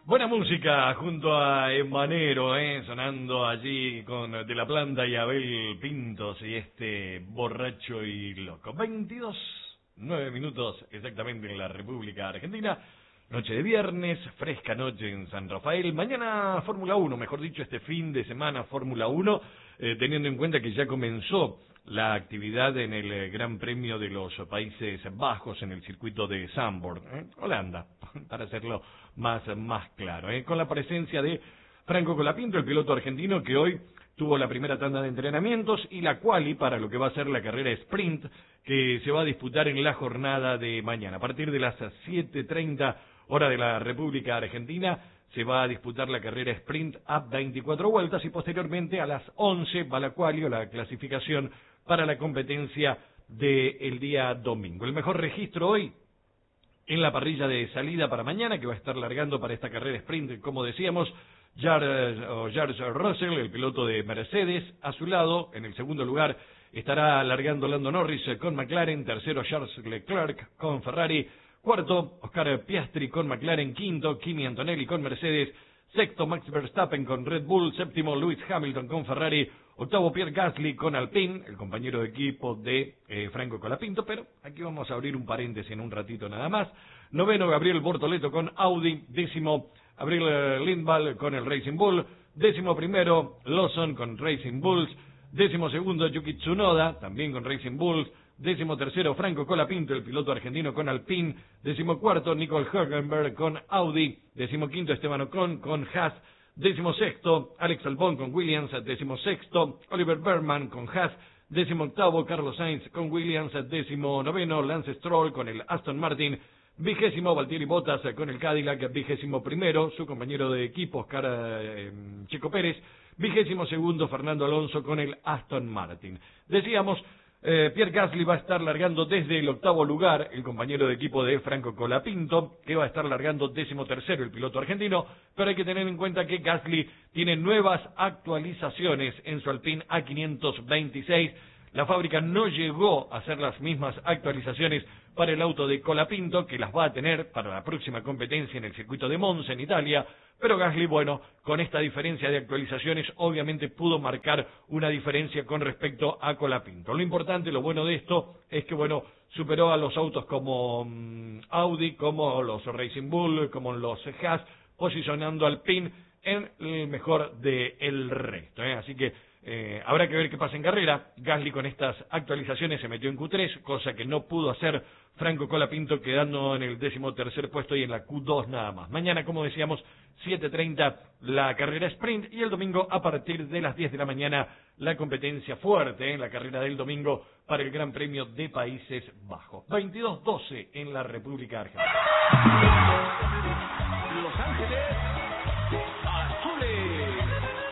Buena música junto a Emanero, sonando allí con De la Planta y Abel Pintos y este borracho y loco. 9 minutos exactamente en la República Argentina. Noche de viernes, fresca noche en San Rafael. Mañana Fórmula 1, mejor dicho, este fin de semana Fórmula 1, teniendo en cuenta que ya comenzó la actividad en el Gran Premio de los Países Bajos en el circuito de Zandvoort, Holanda, para hacerlo más claro, con la presencia de Franco Colapinto, el piloto argentino que hoy tuvo la primera tanda de entrenamientos y la quali para lo que va a ser la carrera sprint que se va a disputar en la jornada de mañana. A partir de las 7:30 hora de la República Argentina se va a disputar la carrera sprint a 24 vueltas y posteriormente a las 11 va la quali o la clasificación para la competencia del día domingo. El mejor registro hoy en la parrilla de salida para mañana, que va a estar largando para esta carrera sprint, como decíamos, George Russell, el piloto de Mercedes. A su lado, en el segundo lugar, estará largando Lando Norris con McLaren. Tercero, Charles Leclerc con Ferrari. Cuarto, Oscar Piastri con McLaren. Quinto, Kimi Antonelli con Mercedes. Sexto, Max Verstappen con Red Bull. Séptimo, Lewis Hamilton con Ferrari. Octavo, Pierre Gasly con Alpine, el compañero de equipo de Franco Colapinto, pero aquí vamos a abrir un paréntesis en un ratito nada más. Noveno, Gabriel Bortoleto con Audi. Décimo, Abril Lindvall con el Racing Bull. Décimo primero, Lawson con Racing Bulls. Décimo segundo, Yuki Tsunoda, también con Racing Bulls. Décimo tercero, Franco Colapinto, el piloto argentino con Alpine. Décimo cuarto, Nicole Hülkenberg con Audi. Décimo quinto, Esteban Ocon con Haas. Décimo sexto, Alex Albon con Williams. Décimo sexto, Oliver Berman con Haas. Décimo octavo, Carlos Sainz con Williams. Décimo noveno, Lance Stroll con el Aston Martin. Vigésimo, Valtteri Bottas con el Cadillac. Vigésimo primero, su compañero de equipo, Checo Pérez. Vigésimo segundo, Fernando Alonso con el Aston Martin. Decíamos, Pierre Gasly va a estar largando desde el octavo lugar, el compañero de equipo de Franco Colapinto, que va a estar largando 13º, el piloto argentino, pero hay que tener en cuenta que Gasly tiene nuevas actualizaciones en su Alpine A526. La fábrica no llegó a hacer las mismas actualizaciones para el auto de Colapinto, que las va a tener para la próxima competencia en el circuito de Monza, en Italia, pero Gasly, bueno, con esta diferencia de actualizaciones, obviamente pudo marcar una diferencia con respecto a Colapinto. Lo importante, lo bueno de esto, es que, bueno, superó a los autos como Audi, como los Racing Bull, como los Haas, posicionando al Alpine en el mejor del resto, Así que habrá que ver qué pasa en carrera. Gasly con estas actualizaciones se metió en Q3, cosa que no pudo hacer Franco Colapinto, quedando en el 13º puesto y en la Q2 nada más. Mañana, como decíamos, 7:30 la carrera sprint y el domingo a partir de las 10 de la mañana la competencia fuerte, la carrera del domingo para el Gran Premio de Países Bajos. 22:12 en la República Argentina.